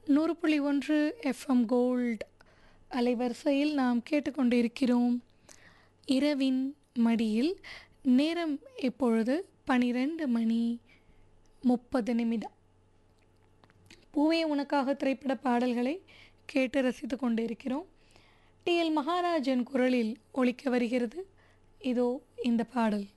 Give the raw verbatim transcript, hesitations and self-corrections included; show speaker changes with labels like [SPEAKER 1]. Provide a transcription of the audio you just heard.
[SPEAKER 1] நூறு புள்ளி ஒன்று எஃப்எம் கோல்ட் அலைவரிசையில் நாம் கேட்டுக்கொண்டிருக்கிறோம் இரவின் மடியில். நேரம் இப்பொழுது பனிரெண்டு மணி முப்பது நிமிடம். பூவே உனக்காக திரைப்பட பாடல்களை கேட்டு ரசித்து கொண்டிருக்கிறோம். டி எல் மகாராஜன் குரலில் ஒலிக்க வருகிறது இதோ இந்த பாடல்.